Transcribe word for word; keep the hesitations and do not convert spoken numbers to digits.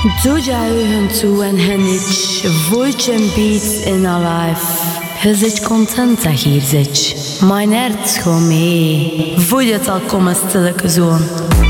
Doja to en hennich voicem beats in a life. Hizich contenta hier zit. Mijn herz gewoon mee. Voel je het al komen stille zoon.